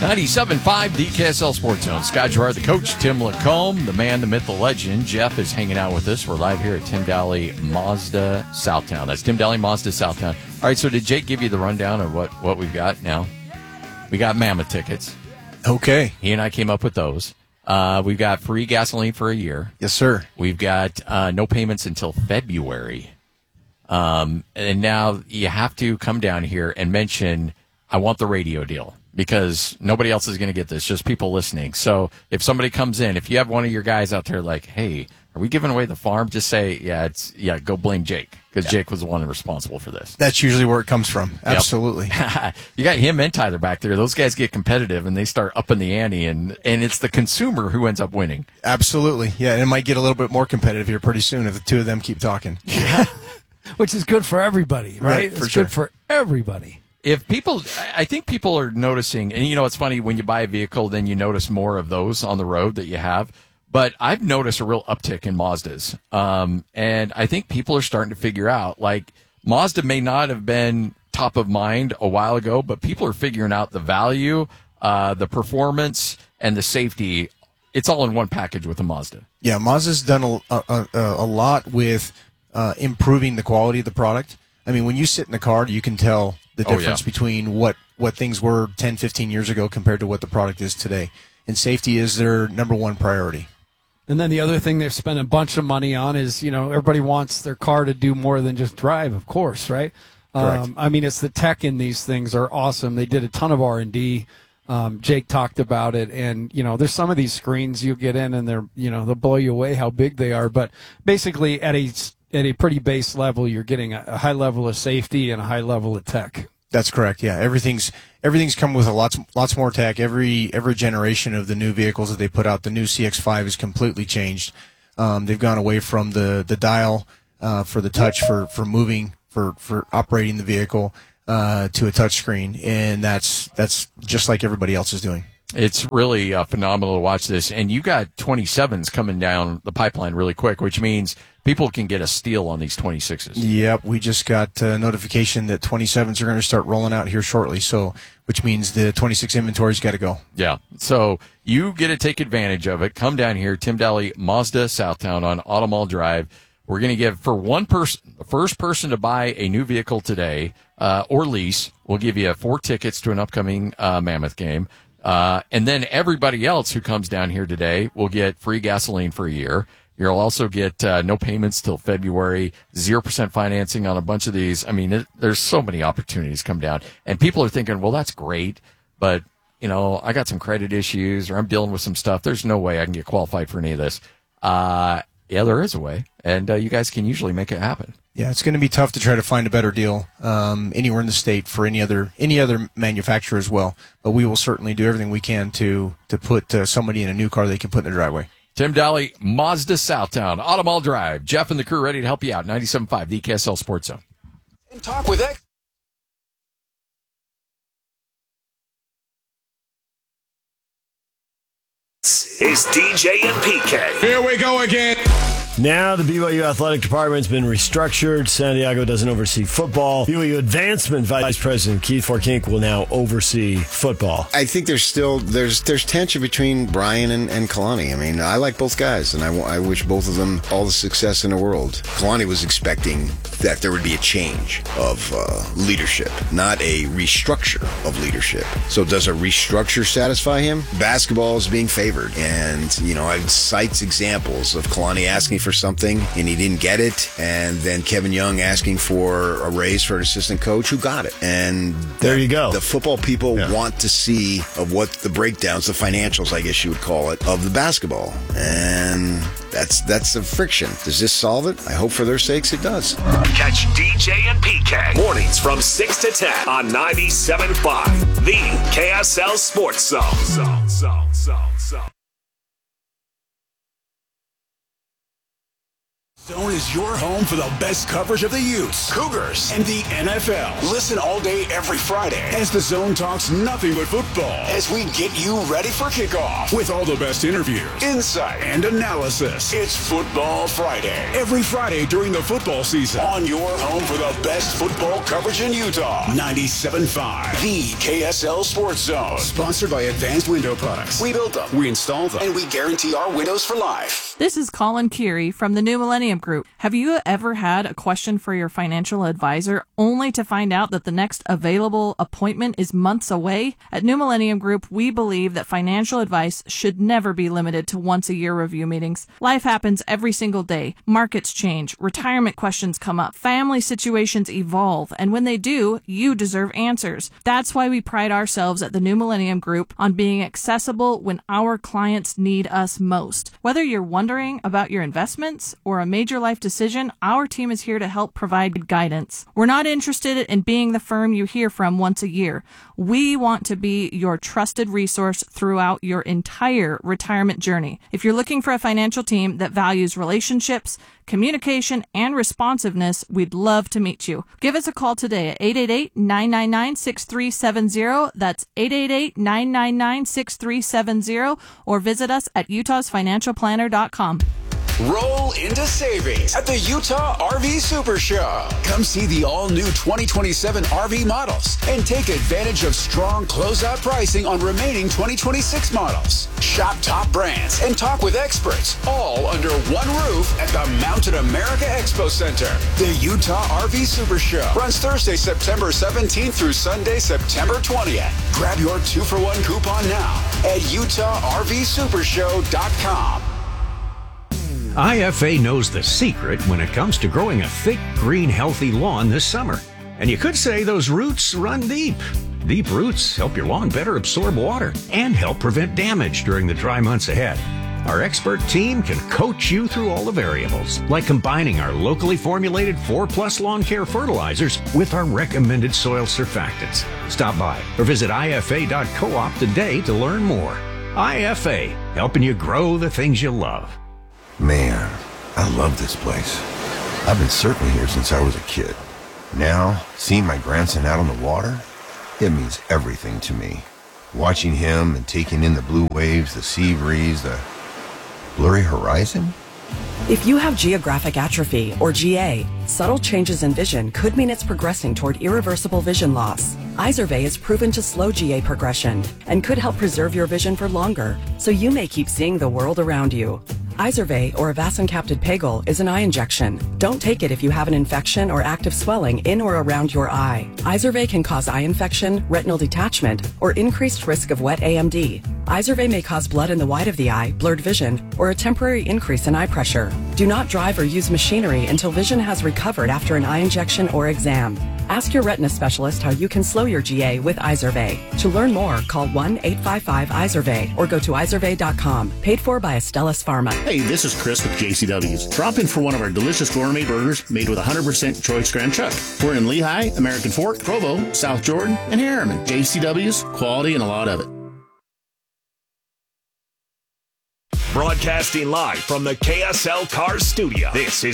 97.5 DKSL Sports Zone. Scott Gerard, the coach, Tim Lacombe, the man, the myth, the legend. Jeff is hanging out with us. We're live here at Tim Daly Mazda Southtown. That's Tim Daly Mazda Southtown. All right, so did Jake give you the rundown of what we've got now? We got Mammoth tickets. Okay. He and I came up with those. We've got free gasoline for a year. Yes, sir. We've got no payments until February. And now you have to come down here and mention, I want the radio deal, because nobody else is going to get this, just people listening. So if somebody comes in, if you have one of your guys out there like, hey, are we giving away the farm? Just say, go blame Jake, because Jake was the one responsible for this. That's usually where it comes from. Absolutely. Yep. You got him and Tyler back there. Those guys get competitive, and they start upping the ante, and it's the consumer who ends up winning. Absolutely. Yeah, and it might get a little bit more competitive here pretty soon if the two of them keep talking. Yeah. Which is good for everybody, right? For it's sure. good for everybody. I think people are noticing, and it's funny, when you buy a vehicle, then you notice more of those on the road that you have. But I've noticed a real uptick in Mazdas. And I think people are starting to figure out, like, Mazda may not have been top of mind a while ago, but people are figuring out the value, the performance, and the safety. It's all in one package with a Mazda. Yeah, Mazda's done a lot with improving the quality of the product. I mean, when you sit in the car, you can tell the difference between what things were 10, 15 years ago compared to what the product is today. And safety is their number one priority. And then the other thing they've spent a bunch of money on is, everybody wants their car to do more than just drive, of course, right? Correct. It's the tech in these things are awesome. They did a ton of R&D. Jake talked about it, and there's some of these screens you get in, and they're they'll blow you away how big they are. But basically, at a pretty base level, you're getting a high level of safety and a high level of tech. That's correct. Yeah, everything's come with lots more tech. Every generation of the new vehicles that they put out, the new CX-5 is completely changed. They've gone away from the dial for the touch for moving for operating the vehicle to a touch screen, and that's just like everybody else is doing. It's really phenomenal to watch this. And you got 27s coming down the pipeline really quick, which means people can get a steal on these 26s. Yep, we just got notification that 27s are going to start rolling out here shortly, which means the 26 inventory's got to go. Yeah, so you get to take advantage of it. Come down here, Tim Daly Mazda Southtown on Automall Drive. We're going to give, for one person, the first person to buy a new vehicle today or lease, we'll give you 4 tickets to an upcoming Mammoth game. And then everybody else who comes down here today will get free gasoline for a year. You'll also get no payments till February, 0% financing on a bunch of these. I mean, there's so many opportunities come down. And people are thinking, well, that's great, but, I got some credit issues or I'm dealing with some stuff. There's no way I can get qualified for any of this. Yeah, there is a way, and you guys can usually make it happen. Yeah, it's going to be tough to try to find a better deal anywhere in the state for any other manufacturer as well. But we will certainly do everything we can to put somebody in a new car they can put in their driveway. Tim Daly, Mazda Southtown, Automall Drive. Jeff and the crew ready to help you out. 97.5, the KSL Sports Zone. Talk with X. Is DJ and PK. Here we go again. Now the BYU Athletic Department's been restructured. Santiago doesn't oversee football. BYU Advancement Vice President Keith Forkink will now oversee football. I think there's tension between Brian and Kalani. I mean, I like both guys, and I wish both of them all the success in the world. Kalani was expecting that there would be a change of leadership, not a restructure of leadership. So does a restructure satisfy him? Basketball is being favored, and I cites examples of Kalani asking for something and he didn't get it, and then Kevin Young asking for a raise for an assistant coach who got it. And there you go. The football people want to see of what the breakdowns, the financials, I guess you would call it, of the basketball. And that's a friction. Does this solve it? I hope for their sakes it does. Catch DJ and PK mornings from 6 to 10 on 97.5, the KSL Sports Zone. Zone is your home for the best coverage of the Utes, Cougars, and the NFL. Listen all day, every Friday, as the Zone talks nothing but football, as we get you ready for kickoff with all the best interviews, insight, and analysis. It's Football Friday, every Friday during the football season, on your home for the best football coverage in Utah. 97.5, the KSL Sports Zone. Sponsored by Advanced Window Products. We build them, we install them, and we guarantee our windows for life. This is Colin Keary from the New Millennium Group. Have you ever had a question for your financial advisor only to find out that the next available appointment is months away? At New Millennium Group, we believe that financial advice should never be limited to once-a-year review meetings. Life happens every single day. Markets change, retirement questions come up, family situations evolve, and when they do, you deserve answers. That's why we pride ourselves at the New Millennium Group on being accessible when our clients need us most. Whether you're wondering about your investments or a major life decision, our team is here to help provide guidance. We're not interested in being the firm you hear from once a year. We want to be your trusted resource throughout your entire retirement journey. If you're looking for a financial team that values relationships, communication, and responsiveness, we'd love to meet you. Give us a call today at 888-999-6370. That's 888-999-6370, or visit us at utahsfinancialplanner.com. Roll into savings at the Utah RV Super Show. Come see the all-new 2027 RV models and take advantage of strong closeout pricing on remaining 2026 models. Shop top brands and talk with experts, all under one roof at the Mountain America Expo Center. The Utah RV Super Show runs Thursday, September 17th through Sunday, September 20th. Grab your 2-for-1 coupon now at UtahRVSupershow.com. IFA knows the secret when it comes to growing a thick, green, healthy lawn this summer. And you could say those roots run deep. Deep roots help your lawn better absorb water and help prevent damage during the dry months ahead. Our expert team can coach you through all the variables, like combining our locally formulated 4+ lawn care fertilizers with our recommended soil surfactants. Stop by or visit ifa.coop today to learn more. IFA, helping you grow the things you love. Man, I love this place. I've been surfing here since I was a kid. Now, seeing my grandson out on the water, it means everything to me. Watching him and taking in the blue waves, the sea breeze, the blurry horizon. If you have geographic atrophy, or GA, subtle changes in vision could mean it's progressing toward irreversible vision loss. Izervay is proven to slow GA progression and could help preserve your vision for longer, so you may keep seeing the world around you. Izervay, or avacincaptad pegol, is an eye injection. Don't take it if you have an infection or active swelling in or around your eye. Izervay can cause eye infection, retinal detachment, or increased risk of wet AMD. Izervay may cause blood in the white of the eye, blurred vision, or a temporary increase in eye pressure. Do not drive or use machinery until vision has recovered after an eye injection or exam. Ask your retina specialist how you can slow your GA with Izervay. To learn more, call 1-855-IZERVAY or go to izervay.com. Paid for by Astellas Pharma. Hey, this is Chris with JCW's. Drop in for one of our delicious gourmet burgers made with 100% choice Grand Chuck. We're in Lehigh, American Fork, Provo, South Jordan, and Harriman. JCW's, quality and a lot of it. Broadcasting live from the KSL Cars studio, this is